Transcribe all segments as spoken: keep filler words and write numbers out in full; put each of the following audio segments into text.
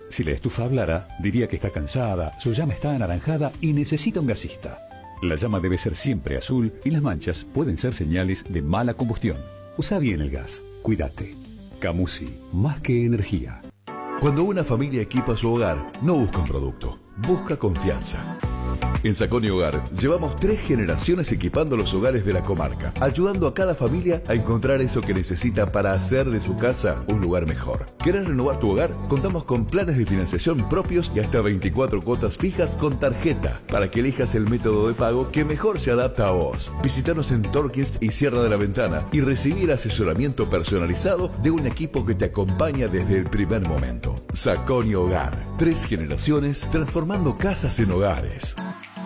Si la estufa hablara, diría que está cansada, su llama está anaranjada y necesita un gasista. La llama debe ser siempre azul y las manchas pueden ser señales de mala combustión. Usa bien el gas. Cuídate. Camusi, más que energía. Cuando una familia equipa su hogar, no busca un producto, busca confianza. En Saconi Hogar llevamos tres generaciones equipando los hogares de la comarca, ayudando a cada familia a encontrar eso que necesita para hacer de su casa un lugar mejor. ¿Querés renovar tu hogar? Contamos con planes de financiación propios y hasta veinticuatro cuotas fijas con tarjeta para que elijas el método de pago que mejor se adapta a vos. Visítanos en Torquist y Sierra de la Ventana y recibir asesoramiento personalizado de un equipo que te acompaña desde el primer momento. Saconi Hogar, tres generaciones transformando casas en hogares.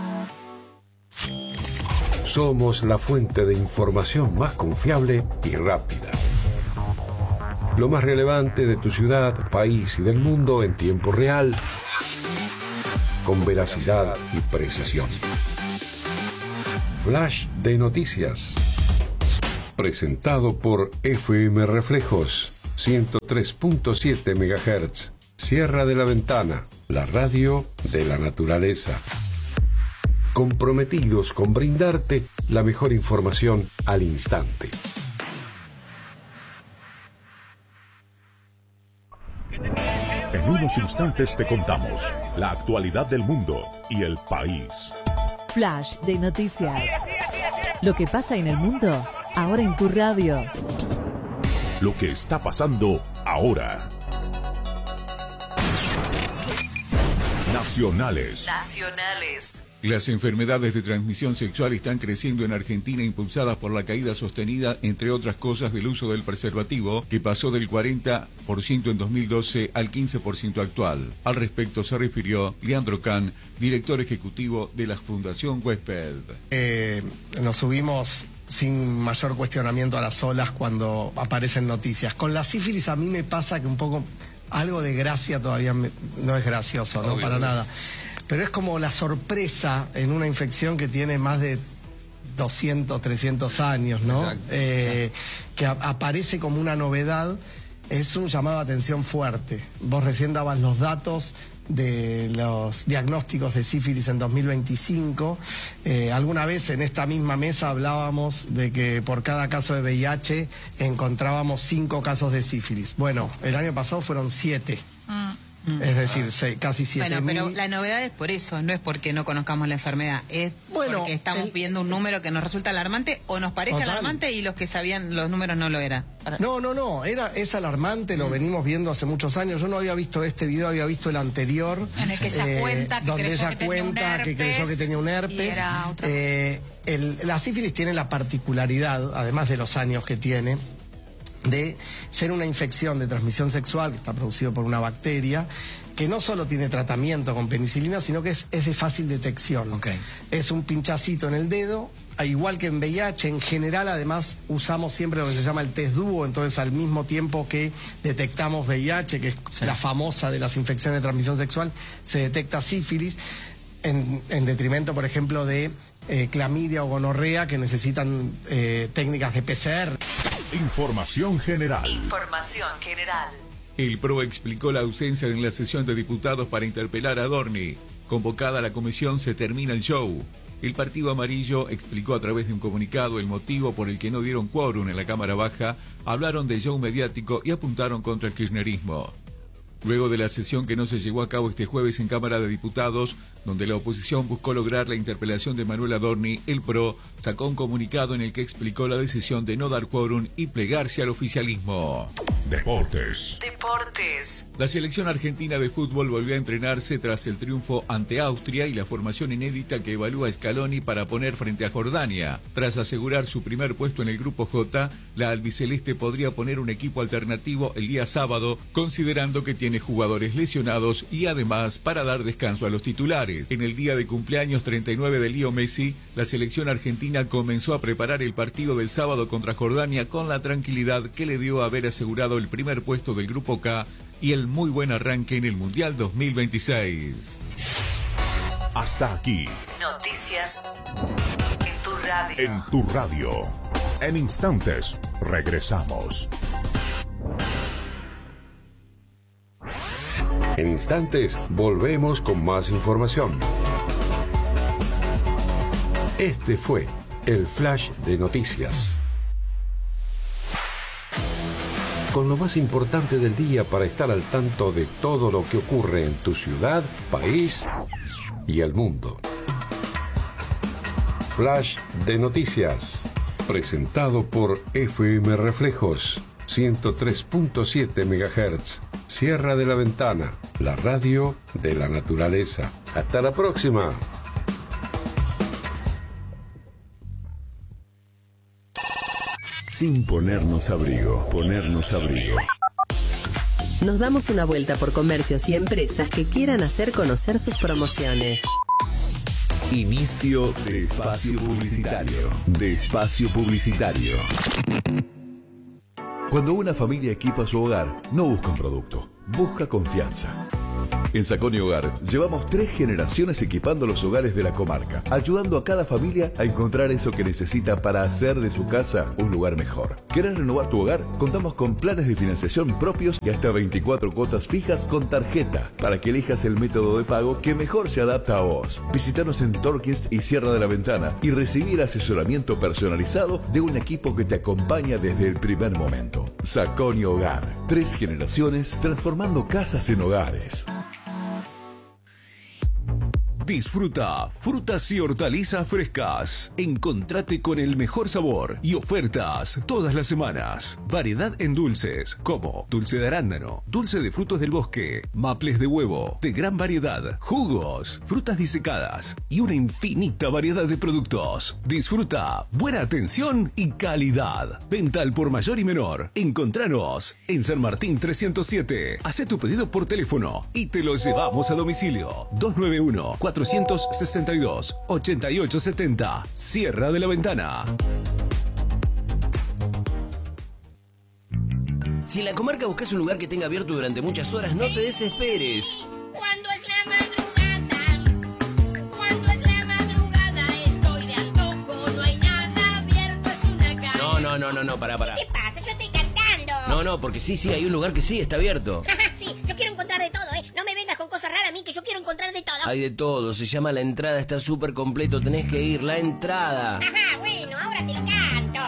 Somos la fuente de información más confiable y rápida. Lo más relevante de tu ciudad, país y del mundo en tiempo real, con veracidad y precisión. Flash de noticias. Presentado por F M Reflejos, ciento tres punto siete megahertz. Sierra de la Ventana, la radio de la naturaleza. Comprometidos con brindarte la mejor información al instante. En unos instantes te contamos la actualidad del mundo y el país. Flash de noticias. Lo que pasa en el mundo, ahora en tu radio. Lo que está pasando ahora. Nacionales. Nacionales. Las enfermedades de transmisión sexual están creciendo en Argentina, impulsadas por la caída sostenida, entre otras cosas, del uso del preservativo, que pasó del cuarenta por ciento en dos mil doce al quince por ciento actual. Al respecto se refirió Leandro Can, director ejecutivo de la Fundación Huésped. Eh, nos subimos sin mayor cuestionamiento a las olas cuando aparecen noticias. Con la sífilis a mí me pasa que un poco algo de gracia todavía me, no es gracioso, no, para nada. Pero es como la sorpresa en una infección que tiene más de doscientos, trescientos años, ¿no? Exacto, eh, exacto. Que a, aparece como una novedad, es un llamado de atención fuerte. Vos recién dabas los datos de los diagnósticos de sífilis en dos mil veinticinco. Eh, alguna vez en esta misma mesa hablábamos de que por cada caso de V I H encontrábamos cinco casos de sífilis. Bueno, el año pasado fueron siete. Mm. Es decir, seis, casi siete mil. Bueno, pero la novedad es por eso, no es porque no conozcamos la enfermedad, es bueno, porque estamos el... viendo un número que nos resulta alarmante o nos parece Total. alarmante y los que sabían los números no lo era. Para... No, no, no, era, es alarmante, lo mm. venimos viendo hace muchos años. Yo no había visto este video, había visto el anterior. En el que ella eh, cuenta que donde creyó ella que cuenta tenía un que creyó que tenía un herpes. Eh, el, la sífilis tiene la particularidad, además de los años que tiene, de ser una infección de transmisión sexual que está producido por una bacteria que no solo tiene tratamiento con penicilina, sino que es, es de fácil detección. Okay. Es un pinchacito en el dedo, igual que en V I H. En general, además, usamos siempre lo que se llama el test dúo, entonces al mismo tiempo que detectamos V I H, que es sí. la famosa de las infecciones de transmisión sexual, se detecta sífilis, en, en detrimento, por ejemplo, de eh, clamidia o gonorrea, que necesitan eh, técnicas de P C R. Información general. Información general. El P R O explicó la ausencia en la sesión de diputados para interpelar a Adorni. Convocada la comisión, se termina el show. El Partido Amarillo explicó a través de un comunicado el motivo por el que no dieron quórum en la Cámara Baja, hablaron de show mediático y apuntaron contra el kirchnerismo. Luego de la sesión que no se llevó a cabo este jueves en Cámara de Diputados, donde la oposición buscó lograr la interpelación de Manuel Adorni, el P R O sacó un comunicado en el que explicó la decisión de no dar quórum y plegarse al oficialismo. Deportes. Deportes. La selección argentina de fútbol volvió a entrenarse tras el triunfo ante Austria y la formación inédita que evalúa Scaloni para poner frente a Jordania. Tras asegurar su primer puesto en el Grupo J, la albiceleste podría poner un equipo alternativo el día sábado, considerando que tiene jugadores lesionados y además para dar descanso a los titulares. En el día de cumpleaños treinta y nueve de Leo Messi, la selección argentina comenzó a preparar el partido del sábado contra Jordania con la tranquilidad que le dio haber asegurado el primer puesto del Grupo K y el muy buen arranque en el Mundial dos mil veintiséis. Hasta aquí. Noticias en tu radio. En tu radio. En instantes, regresamos. En instantes volvemos con más información. Este fue el Flash de Noticias. Con lo más importante del día para estar al tanto de todo lo que ocurre en tu ciudad, país y el mundo. Flash de Noticias, presentado por F M Reflejos, ciento tres punto siete megahertz, Sierra de la Ventana, la radio de la naturaleza. Hasta la próxima. Sin ponernos abrigo, ponernos abrigo. Nos damos una vuelta por comercios y empresas que quieran hacer conocer sus promociones. Inicio de espacio publicitario. De espacio publicitario. Cuando una familia equipa su hogar, no busca un producto, busca confianza. En Saconi Hogar llevamos tres generaciones equipando los hogares de la comarca, ayudando a cada familia a encontrar eso que necesita para hacer de su casa un lugar mejor. ¿Querés renovar tu hogar? Contamos con planes de financiación propios y hasta veinticuatro cuotas fijas con tarjeta para que elijas el método de pago que mejor se adapta a vos. Visítanos en Torquist y Sierra de la Ventana y recibir asesoramiento personalizado de un equipo que te acompaña desde el primer momento. Saconi Hogar, tres generaciones transformando casas en hogares. Disfruta frutas y hortalizas frescas. Encontrate con el mejor sabor y ofertas todas las semanas. Variedad en dulces como dulce de arándano, dulce de frutos del bosque, maples de huevo, de gran variedad, jugos, frutas disecadas y una infinita variedad de productos. Disfruta buena atención y calidad. Venta al por mayor y menor. Encontranos en San Martín trescientos siete. Hacé tu pedido por teléfono y te lo llevamos a domicilio. dos nueve uno, cuatro seis dos, ocho ocho siete cero. Sierra de la Ventana. Si en la comarca buscas un lugar que tenga abierto durante muchas horas, no te desesperes. Cuando es la madrugada, cuando es la madrugada, estoy de antojo, no hay nada abierto, es una calle. No, no, no, no, no, pará, pará. ¿Qué pasa? Yo estoy cantando. No, no, porque sí, sí, hay un lugar que sí está abierto. Sí, yo quiero encontrar de todo, ¿eh? No me vengas con cosas raras a mí, que yo quiero encontrar de todo. Hay de todo, se llama La Entrada, está súper completo, tenés que ir, La Entrada. Ajá, bueno, ahora te lo cago.